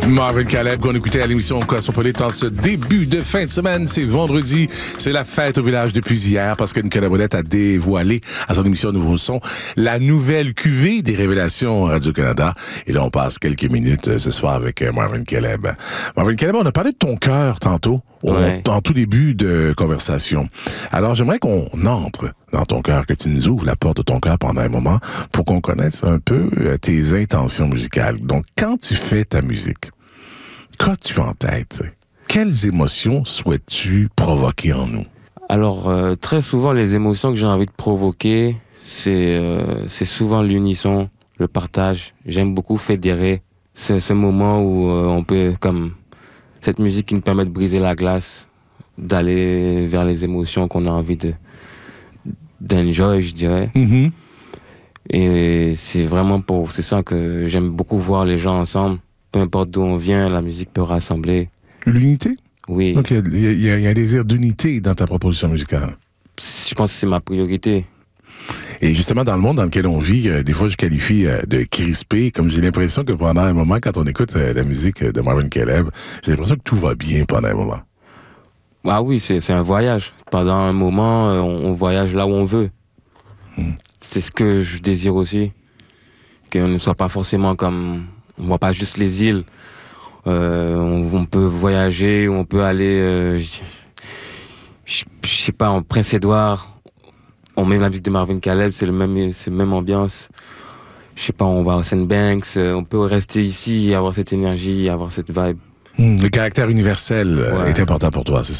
Marvin Caleb, qu'on écoutait à l'émission Cosmopolite en ce début de fin de semaine. C'est vendredi, c'est la fête au village depuis hier parce que Nicolas Ouellette a dévoilé à son émission Nouveau Son la nouvelle cuvée des révélations Radio-Canada. Et là, on passe quelques minutes ce soir avec Marvin Caleb. Marvin Caleb, on a parlé de ton cœur tantôt, en tout début de conversation. Alors, j'aimerais qu'on entre dans ton cœur, que tu nous ouvres la porte de ton cœur pendant un moment pour qu'on connaisse un peu tes intentions musicales. Donc, quand tu fais ta musique, qu'as-tu en tête? Quelles émotions souhaites-tu provoquer en nous? Alors, très souvent, les émotions que j'ai envie de provoquer, c'est souvent l'unisson, le partage. J'aime beaucoup fédérer. C'est ce moment où on peut, comme cette musique qui nous permet de briser la glace, d'aller vers les émotions qu'on a envie d'enjoy, je dirais. Mm-hmm. Et c'est ça que j'aime beaucoup voir les gens ensemble. Peu importe d'où on vient, la musique peut rassembler. L'unité? Oui. Donc, il y a un désir d'unité dans ta proposition musicale. Je pense que c'est ma priorité. Et justement, dans le monde dans lequel on vit, des fois, je qualifie de crispé, comme j'ai l'impression que pendant un moment, quand on écoute la musique de Marvin Caleb, j'ai l'impression que tout va bien pendant un moment. Ah oui, c'est un voyage. Pendant un moment, on voyage là où on veut. C'est ce que je désire aussi. Qu'on ne soit pas forcément comme... On voit pas juste les îles. On peut voyager, on peut aller... je sais pas, en Prince-Édouard. On met la musique de Marvin Caleb, c'est la même ambiance. Je sais pas, on va à Sandbanks. On peut rester ici et avoir cette énergie, avoir cette vibe. Le caractère universel est important pour toi, c'est ça?